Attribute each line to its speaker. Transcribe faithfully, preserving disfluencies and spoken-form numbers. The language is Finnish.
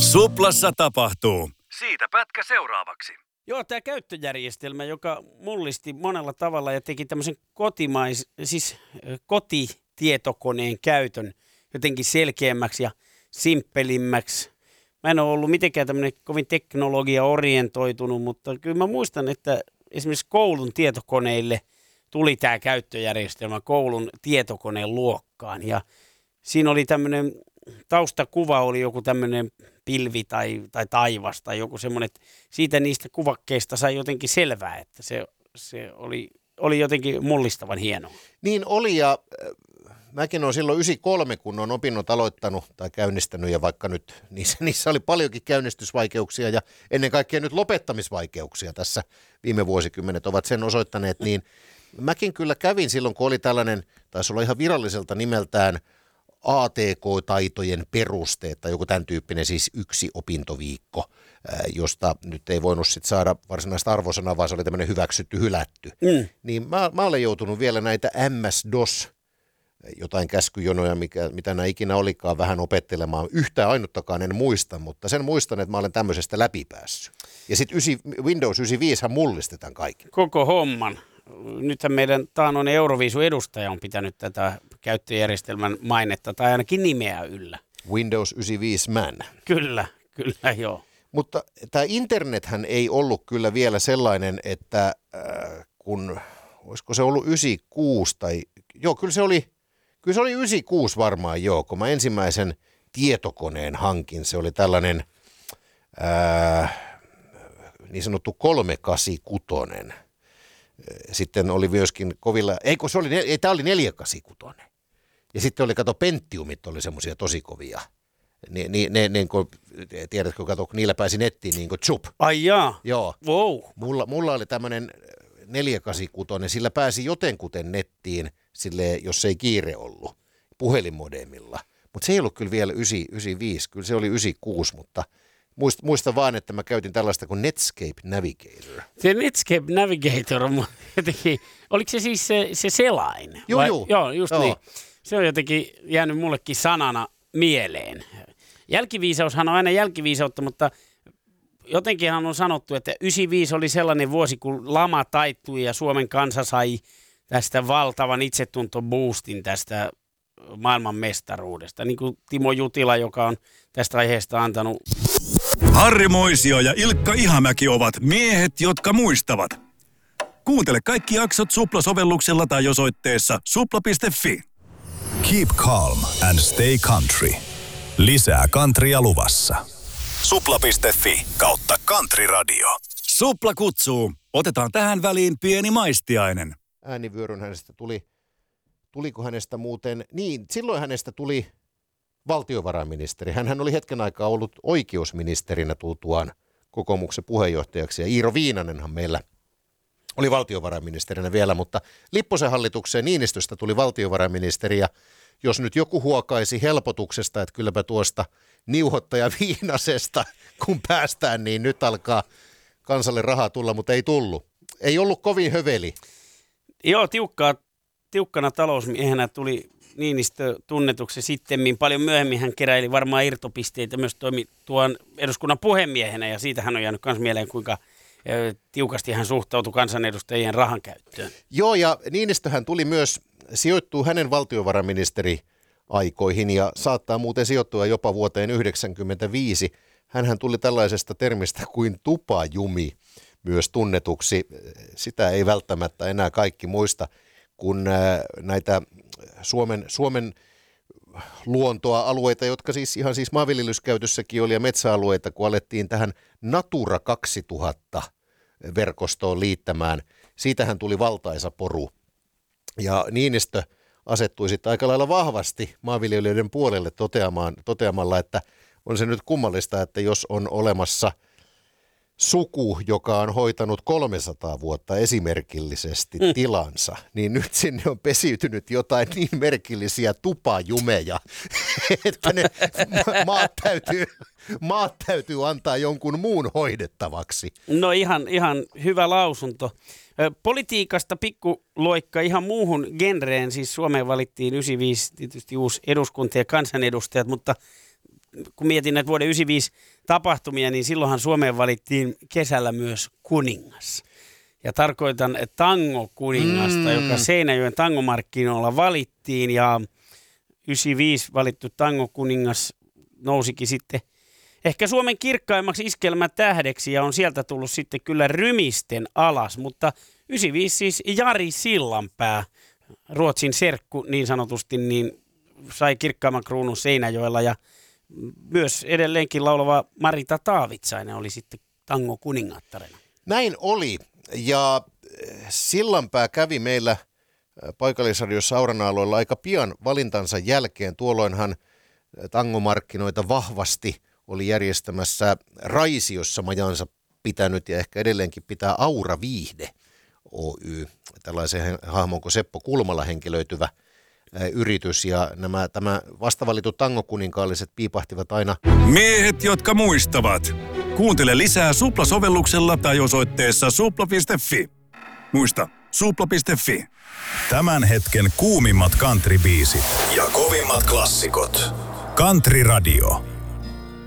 Speaker 1: Suplassa tapahtuu. Siitä pätkä seuraavaksi.
Speaker 2: Joo, tämä käyttöjärjestelmä, joka mullisti monella tavalla ja teki tämmöisen kotimais, siis kotitietokoneen käytön jotenkin selkeämmäksi ja simppelimmäksi. Mä en ole ollut mitenkään tämmöinen kovin teknologia-orientoitunut, mutta kyllä mä muistan, että esimerkiksi koulun tietokoneille tuli tämä käyttöjärjestelmä koulun tietokoneen luokkaan. Ja siinä oli tämmöinen, taustakuva oli joku tämmöinen pilvi tai, tai taivas tai joku semmoinen, että siitä niistä kuvakkeista sai jotenkin selvää, että se, se oli, oli jotenkin mullistavan hienoa.
Speaker 3: Niin oli, ja mäkin olen silloin yhdeksänkymmentäkolme, kun olen opinnot aloittanut tai käynnistänyt, ja vaikka nyt niissä, niissä oli paljonkin käynnistysvaikeuksia ja ennen kaikkea nyt lopettamisvaikeuksia tässä viime vuosikymmenet ovat sen osoittaneet, niin mäkin kyllä kävin silloin, kun oli tällainen, taisi olla ihan viralliselta nimeltään A T K-taitojen perusteet tai joku tämän tyyppinen, siis yksi opintoviikko, josta nyt ei voinut sit saada varsinaista arvosanaa, vaan se oli tämmöinen hyväksytty, hylätty. Mm. Niin mä, mä olen joutunut vielä näitä M S-DOS, jotain käskyjonoja, mikä, mitä nämä ikinä olikaan, vähän opettelemaan. Yhtään ainuttakaan en muista, mutta sen muistan, että mä olen tämmöisestä läpipäässyt. Ja sitten Windows yhdeksänkymmentäviisi mullistetaan kaikki.
Speaker 2: Koko homman. Nythän meidän taanoinen Euroviisu-edustaja on pitänyt tätä käyttöjärjestelmän mainetta tai ainakin nimeä yllä.
Speaker 3: Windows yhdeksänkymmentäviisi Man.
Speaker 2: Kyllä, kyllä joo.
Speaker 3: Mutta tämä internethän ei ollut kyllä vielä sellainen, että äh, kun, olisiko se ollut yhdeksänkymmentäkuusi tai, joo kyllä se oli, kyllä se oli yhdeksänkymmentäkuusi varmaan joo, kun mä ensimmäisen tietokoneen hankin, se oli tällainen äh, niin sanottu kolmesataakahdeksankymmentäkuusi. Sitten oli myöskin kovilla, ei kun se oli, ei tämä oli neljäsataakahdeksankymmentäkuusi. Ja sitten oli, kato, Pentiumit oli semmoisia tosi kovia. Ne, ne, ne, ne kun, tiedätkö, kato, kun niillä pääsi nettiin niin kuin tsup.
Speaker 2: Ai jaa,
Speaker 3: joo.
Speaker 2: Wow.
Speaker 3: Mulla, mulla oli tämmöinen neljäsataakahdeksankymmentäkuusi, sillä pääsi jotenkuten nettiin, silleen, jos ei kiire ollut, puhelinmodemilla. Mutta se ei ollut kyllä vielä yhdeksänkymmentäviisi, kyllä se oli yhdeksänkymmentäkuusi, mutta Muista, muista vaan, että mä käytin tällaista kuin Netscape Navigator.
Speaker 2: Se Netscape Navigator on jotenkin, oliko se siis se, se selain?
Speaker 3: Joo,
Speaker 2: Vai?
Speaker 3: joo.
Speaker 2: Joo, just
Speaker 3: joo.
Speaker 2: niin. Se on jotenkin jäänyt mullekin sanana mieleen. Jälkiviisaushan on aina jälkiviisautta, mutta jotenkinhan on sanottu, että yhdeksänkymmentäviisi oli sellainen vuosi, kun lama taittui ja Suomen kansa sai tästä valtavan itsetuntoboostin tästä maailman mestaruudesta. Niin kuin Timo Jutila, joka on tästä aiheesta antanut.
Speaker 1: Harri Moisio ja Ilkka Ihamäki ovat miehet, jotka muistavat. Kuuntele kaikki jaksot Supla-sovelluksella tai osoitteessa supla piste fi.
Speaker 4: Keep calm and stay country. Lisää countrya luvassa. supla piste fi kautta country radio.
Speaker 1: Supla kutsuu. Otetaan tähän väliin pieni maistiainen.
Speaker 3: Äänivyöryn hänestä tuli, tuliko hänestä muuten, niin silloin hänestä tuli valtiovarainministeri. Hänhän oli hetken aikaa ollut oikeusministerinä tultuaan kokoomuksen puheenjohtajaksi, ja Iiro Viinanenhan meillä oli valtiovarainministerinä vielä, mutta Lipposen hallitukseen Niinistöstä tuli valtiovarainministeri, ja jos nyt joku huokaisi helpotuksesta, että kylläpä tuosta niuhottaja Viinasesta, kun päästään, niin nyt alkaa kansalle rahaa tulla, mutta ei tullut. Ei ollut kovin höveli.
Speaker 2: Joo, tiukkaa, tiukkana talousmiehenä tuli Niinistö tunnetuksi sittemmin. Paljon myöhemmin hän keräili varmaan irtopisteitä, myös toimi tuon eduskunnan puhemiehenä, ja siitä hän on jäänyt myös mieleen, kuinka ö, tiukasti hän suhtautui kansanedustajien rahan käyttöön.
Speaker 3: Joo, ja Niinistöhän tuli myös, sijoittuu hänen valtiovarainministeriaikoihin ja saattaa muuten sijoittua jopa vuoteen yhdeksänkymmentäviisi. Hänhän tuli tällaisesta termistä kuin tupajumi myös tunnetuksi. Sitä ei välttämättä enää kaikki muista, kun näitä Suomen, Suomen luontoa, alueita, jotka siis ihan siis maanviljelyskäytössäkin oli, ja metsäalueita, kun alettiin tähän Natura kaksituhatta verkostoon liittämään. Siitähän tuli valtaisa poru. Ja Niinistö asettui sitten aika lailla vahvasti maanviljelijöiden puolelle toteamaan, toteamalla, että on se nyt kummallista, että jos on olemassa suku, joka on hoitanut kolmesataa vuotta esimerkillisesti mm. tilansa, niin nyt sinne on pesiytynyt jotain niin merkillisiä tupajumeja, että ne maat täytyy, maat täytyy antaa jonkun muun hoidettavaksi.
Speaker 2: No ihan, ihan hyvä lausunto. Politiikasta pikkuloikka ihan muuhun genreen, siis Suomeen valittiin yhdeksänkymmentäviisi tietysti uusi eduskunta ja kansanedustajat, mutta kun mietin näitä vuoden yhdeksänkymmentäviisi tapahtumia, niin silloinhan Suomeen valittiin kesällä myös kuningas. Ja tarkoitan tango-kuningasta, mm. joka Seinäjoen tangomarkkinoilla valittiin ja yhdeksänkymmentäviisi valittu tango-kuningas nousikin sitten ehkä Suomen kirkkaimmaksi iskelmätähdeksi ja on sieltä tullut sitten kyllä rymisten alas, mutta yhdeksänkymmentäviisi siis Jari Sillanpää, Ruotsin serkku niin sanotusti, niin sai kirkkaimman kruunun Seinäjoella ja myös edelleenkin laulava Marita Taavitsainen oli sitten tango-kuningattarena.
Speaker 3: Näin oli ja Sillanpää kävi meillä paikallisradiossa Auranaaloilla aika pian valintansa jälkeen. Tuolloinhan tangomarkkinoita vahvasti oli järjestämässä Raisiossa majansa pitänyt ja ehkä edelleenkin pitää Aura Viihde Oy, tällaisen hahmon kuin Seppo Kulmala henkilöityvä yritys ja nämä tämä vastavalitut tangokuninkaalliset piipahtivat aina.
Speaker 1: Miehet, jotka muistavat. Kuuntele lisää Supla-sovelluksella tai osoitteessa supla piste fi. Muista, supla piste fi.
Speaker 4: Tämän hetken kuumimmat country-biisit ja kovimmat klassikot. Country Radio.